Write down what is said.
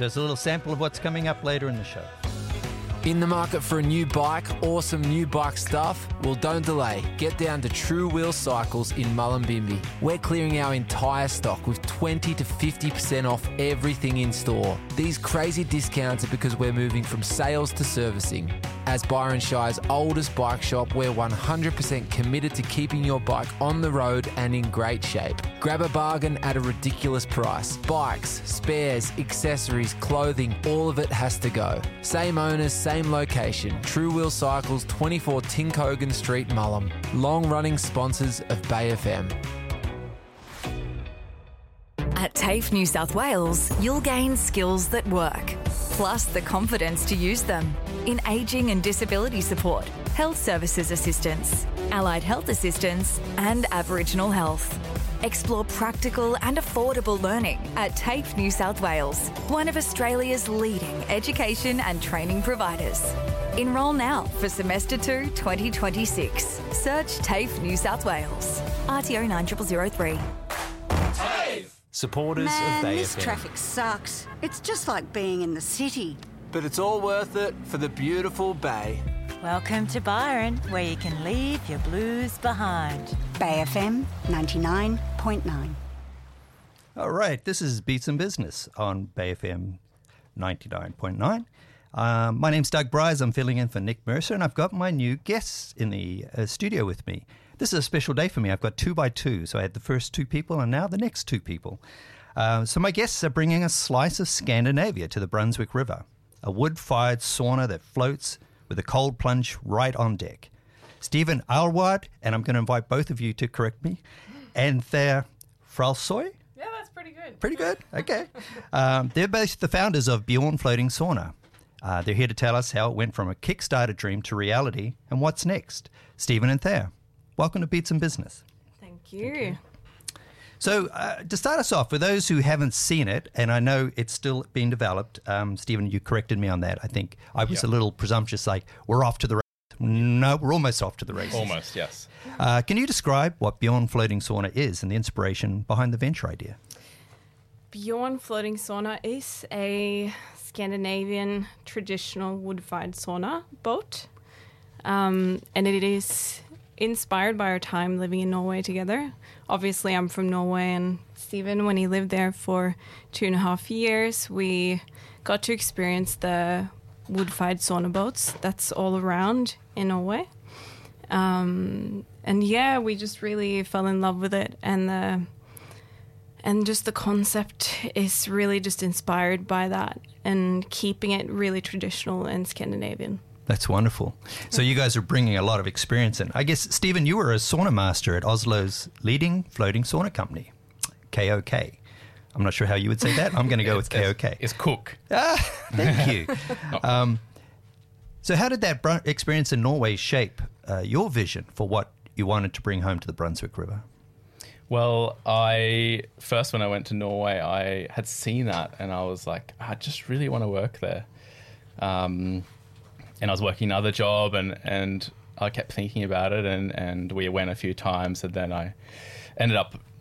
So it's a little sample of what's coming up later in the show. In the market for a new bike or some new bike stuff? Well, don't delay. Get down to True Wheel Cycles in Mullumbimby. We're clearing our entire stock with 20 to 50% off everything in store. These crazy discounts are because we're moving from sales to servicing. As Byron Shire's oldest bike shop, we're 100% committed to keeping your bike on the road and in great shape. Grab a bargain at a ridiculous price. Bikes, spares, accessories, clothing, all of it has to go. Same owners, same location. True Wheel Cycles, 24 Tinkogan Street, Mullum. Long-running sponsors of Bay FM. At TAFE New South Wales, you'll gain skills that work, plus the confidence to use them in ageing and disability support, health services assistance, allied health assistance, and Aboriginal health. Explore practical and affordable learning at TAFE New South Wales, one of Australia's leading education and training providers. Enrol now for Semester 2 2026. Search TAFE New South Wales. RTO 9003. Supporters Man, of Bay this FM. traffic sucks. It's just like being in the city. But it's all worth it for the beautiful Bay. Welcome to Byron, where you can leave your blues behind. Bay FM 99.9. All right, this is Beats and Business on Bay FM 99.9. My name's Doug Bryce. I'm filling in for Nick Mercer, and I've got my new guests in the studio with me. This is a special day for me. I've got 2 by 2, so I had the first 2 people and now the next 2 people. So my guests are bringing a slice of Scandinavia to the Brunswick River, a wood-fired sauna that floats with a cold plunge right on deck. Stephen Aylward, and I'm going to invite both of you to correct me, and Thea Fralsoy. Yeah, that's pretty good. Pretty good, okay. They're both the founders of Bjorn Floating Sauna. They're here to tell us how it went from a Kickstarter dream to reality and what's next. Stephen and Thea, welcome to Beats and Business. Thank you. So to start us off, for those who haven't seen it, and I know it's still being developed, Stephen, you corrected me on that. I think I was a little presumptuous, like, we're off to the races. No, we're almost off to the races. Almost, yes. Can you describe what Bjorn Floating Sauna is and the inspiration behind the venture idea? Bjorn Floating Sauna is a Scandinavian traditional wood-fired sauna boat, and it is inspired by our time living in Norway together. Obviously, I'm from Norway, and Stephen, when he lived there for 2.5 years, we got to experience the wood-fired sauna boats that's all around in Norway. And yeah, we just really fell in love with it, and just the concept is really just inspired by that and keeping it really traditional and Scandinavian. That's wonderful. So you guys are bringing a lot of experience in. I guess, Stephen, you were a sauna master at Oslo's leading floating sauna company, KOK. I'm not sure how you would say that. I'm going to go with KOK. It's Cook. Thank you. So how did that experience in Norway shape your vision for what you wanted to bring home to the Brunswick River? Well, when I went to Norway, I had seen that and I was like, I just really want to work there. And I was working another job and I kept thinking about it and we went a few times and then I ended up